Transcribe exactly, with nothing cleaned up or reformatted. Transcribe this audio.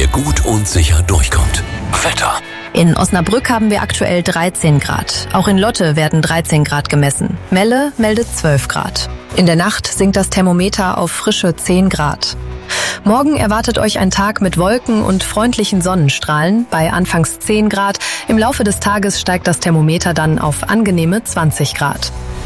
ihr gut und sicher durchkommt. Wetter. In Osnabrück haben wir aktuell dreizehn Grad. Auch in Lotte werden dreizehn Grad gemessen. Melle meldet zwölf Grad. In der Nacht sinkt das Thermometer auf frische zehn Grad. Morgen erwartet euch ein Tag mit Wolken und freundlichen Sonnenstrahlen bei anfangs zehn Grad. Im Laufe des Tages steigt das Thermometer dann auf angenehme zwanzig Grad.